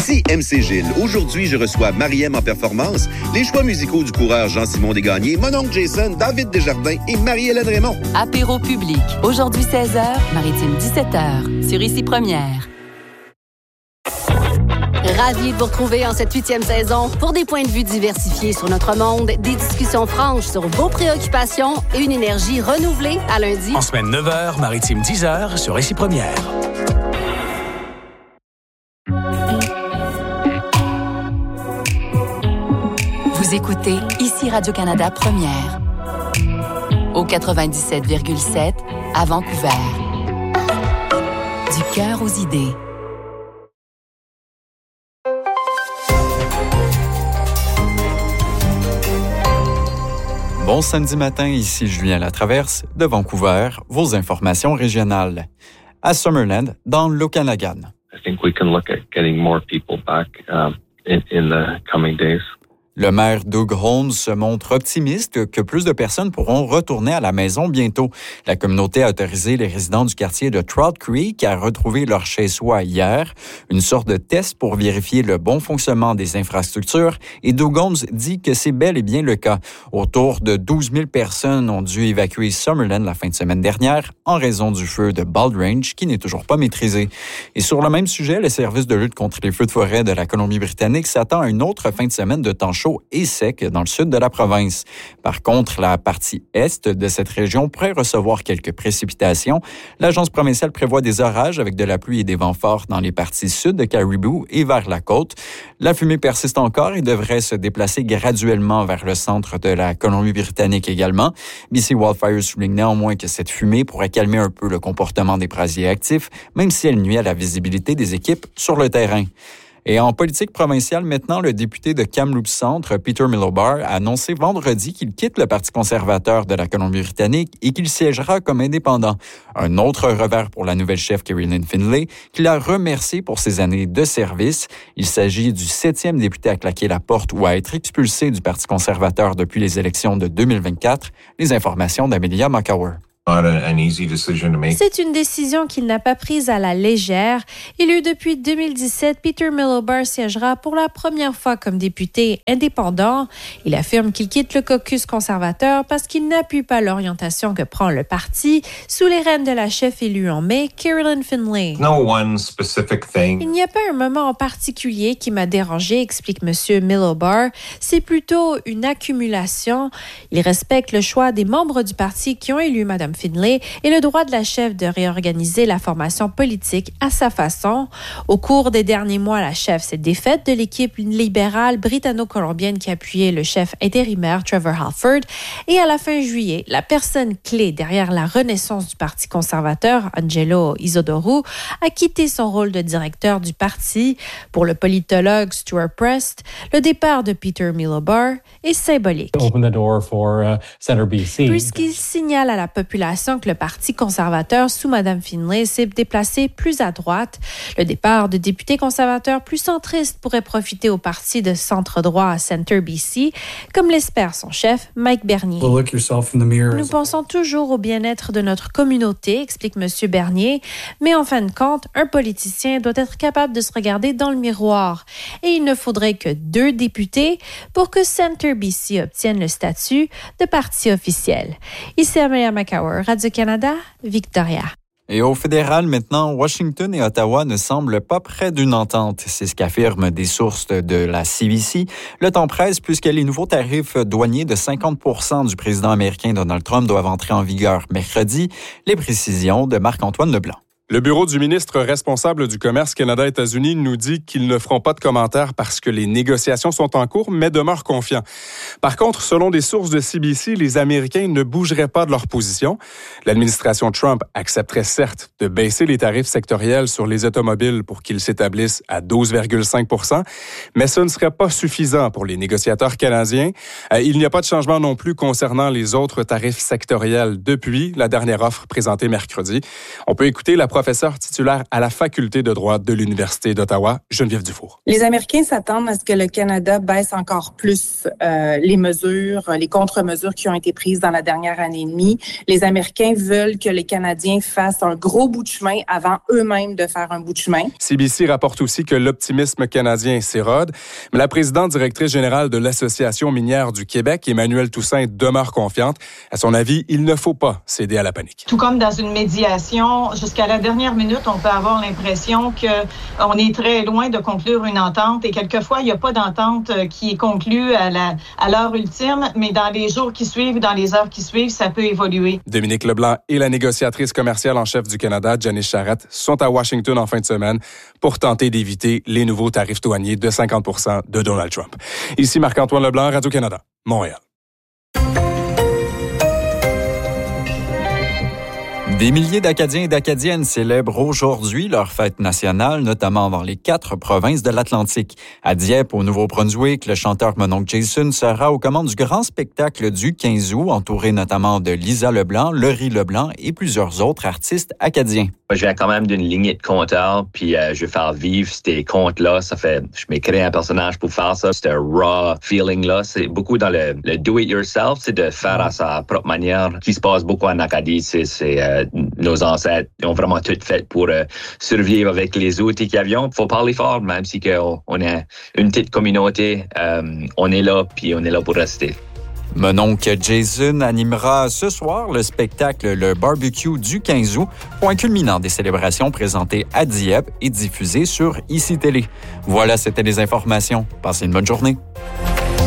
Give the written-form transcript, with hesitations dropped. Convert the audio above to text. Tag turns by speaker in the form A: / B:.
A: Ici MC Gilles. Aujourd'hui, je reçois Mariem en performance, les choix musicaux du coureur Jean-Simon Desgagnés, mon oncle Jason, David Desjardins et Marie-Hélène Raymond.
B: Apéro public. Aujourd'hui 16h, Maritime 17h. Sur Ici Première.
C: Ravi de vous retrouver en cette 8e saison pour des points de vue diversifiés sur notre monde, des discussions franches sur vos préoccupations et une énergie renouvelée à lundi.
D: En semaine 9h, Maritime 10h sur Ici Première.
B: Vous écoutez Ici Radio-Canada Première. Au 97,7 à Vancouver. Du cœur aux idées.
E: Bon samedi matin, ici Julien Latraverse de Vancouver, vos informations régionales. À Summerland, dans l'Okanagan.
F: I think we can look at getting more people back in the coming days.
E: Le maire Doug Holmes se montre optimiste que plus de personnes pourront retourner à la maison bientôt. La communauté a autorisé les résidents du quartier de Trout Creek à retrouver leur chez-soi hier, une sorte de test pour vérifier le bon fonctionnement des infrastructures, et Doug Holmes dit que c'est bel et bien le cas. Autour de 12 000 personnes ont dû évacuer Summerland la fin de semaine dernière en raison du feu de Bald Range qui n'est toujours pas maîtrisé. Et sur le même sujet, le service de lutte contre les feux de forêt de la Colombie-Britannique s'attend à une autre fin de semaine de temps chaud et sec dans le sud de la province. Par contre, la partie est de cette région pourrait recevoir quelques précipitations. L'agence provinciale prévoit des orages avec de la pluie et des vents forts dans les parties sud de Caribou et vers la côte. La fumée persiste encore et devrait se déplacer graduellement vers le centre de la Colombie-Britannique également. BC Wildfires souligne néanmoins que cette fumée pourrait calmer un peu le comportement des brasiers actifs, même si elle nuit à la visibilité des équipes sur le terrain. Et en politique provinciale, maintenant, le député de Kamloops Centre, Peter Milobar, a annoncé vendredi qu'il quitte le Parti conservateur de la Colombie-Britannique et qu'il siégera comme indépendant. Un autre revers pour la nouvelle chef Carolyn Finlay, qui l'a remercié pour ses années de service. Il s'agit du 7e député à claquer la porte ou à être expulsé du Parti conservateur depuis les élections de 2024. Les informations d'Amelia Macawer.
G: C'est une décision qu'il n'a pas prise à la légère. Élu depuis 2017, Peter Milobar siégera pour la première fois comme député indépendant. Il affirme qu'il quitte le caucus conservateur parce qu'il n'appuie pas l'orientation que prend le parti sous les rênes de la chef élue en mai, Carolyn Finlay. Il n'y a pas un moment en particulier qui m'a dérangé, explique M. Milobar. C'est plutôt une accumulation. Il respecte le choix des membres du parti qui ont élu Mme Finlay et le droit de la chef de réorganiser la formation politique à sa façon. Au cours des derniers mois, la chef s'est défaite de l'équipe libérale britanno-colombienne qui appuyait le chef intérimaire Trevor Halford. Et à la fin juillet, la personne clé derrière la renaissance du Parti conservateur, Angelo Isodoro, a quitté son rôle de directeur du parti. Pour le politologue Stuart Prest, le départ de Peter Milobar est symbolique. Puisqu'il signale à la population que le Parti conservateur sous Mme Finlay s'est déplacé plus à droite. Le départ de députés conservateurs plus centristes pourrait profiter au parti de centre-droit à Centre BC, comme l'espère son chef, Mike Bernier. Nous pensons toujours au bien-être de notre communauté, explique M. Bernier, mais en fin de compte, un politicien doit être capable de se regarder dans le miroir. Et il ne faudrait que 2 députés pour que Centre BC obtienne le statut de parti officiel. Ici Amelia Macawer, Radio-Canada, Victoria.
E: Et au fédéral, maintenant, Washington et Ottawa ne semblent pas près d'une entente. C'est ce qu'affirment des sources de la CBC. Le temps presse puisque les nouveaux tarifs douaniers de 50% du président américain Donald Trump doivent entrer en vigueur mercredi. Les précisions de Marc-Antoine Leblanc.
H: Le bureau du ministre responsable du commerce Canada-États-Unis nous dit qu'ils ne feront pas de commentaires parce que les négociations sont en cours, mais demeurent confiants. Par contre, selon des sources de CBC, les Américains ne bougeraient pas de leur position. L'administration Trump accepterait certes de baisser les tarifs sectoriels sur les automobiles pour qu'ils s'établissent à 12,5 %, mais ce ne serait pas suffisant pour les négociateurs canadiens. Il n'y a pas de changement non plus concernant les autres tarifs sectoriels depuis la dernière offre présentée mercredi. On peut écouter la professeure titulaire à la faculté de droit de l'Université d'Ottawa, Geneviève Dufour.
I: Les Américains s'attendent à ce que le Canada baisse encore plus les mesures, les contre-mesures qui ont été prises dans la dernière année et demie. Les Américains veulent que les Canadiens fassent un gros bout de chemin avant eux-mêmes de faire un bout de chemin.
H: CBC rapporte aussi que l'optimisme canadien s'érode, mais la présidente directrice générale de l'Association minière du Québec, Emmanuelle Toussaint, demeure confiante. À son avis, il ne faut pas céder à la panique.
J: Tout comme dans une médiation, jusqu'à la dernière minute, on peut avoir l'impression qu'on est très loin de conclure une entente et quelquefois, il n'y a pas d'entente qui est conclue à l'heure ultime, mais dans les jours qui suivent, dans les heures qui suivent, ça peut évoluer.
H: Dominique Leblanc et la négociatrice commerciale en chef du Canada, Janice Charette, sont à Washington en fin de semaine pour tenter d'éviter les nouveaux tarifs douaniers de 50 % de Donald Trump. Ici Marc-Antoine Leblanc, Radio-Canada, Montréal.
E: Des milliers d'Acadiens et d'Acadiennes célèbrent aujourd'hui leur fête nationale, notamment dans les 4 provinces de l'Atlantique. À Dieppe, au Nouveau-Brunswick, le chanteur Mon Oncle Jason sera aux commandes du grand spectacle du 15 août, entouré notamment de Lisa Leblanc, Laurie Leblanc et plusieurs autres artistes acadiens.
K: Moi, je viens quand même d'une lignée de conteurs, puis je vais faire vivre ces contes-là. Je m'ai créé un personnage pour faire ça. C'est un raw feeling-là. C'est beaucoup dans le do-it-yourself, c'est de faire à sa propre manière. Ce qui se passe beaucoup en Acadie, c'est nos ancêtres ont vraiment tout fait pour survivre avec les outils qu'ils avaient. Il faut parler fort, même si on est une petite communauté. On est là, puis on est là pour rester.
E: Mon oncle Jason animera ce soir le spectacle Le Barbecue du 15 août, point culminant des célébrations présentées à Dieppe et diffusées sur ICI Télé. Voilà, c'était les informations. Passez une bonne journée.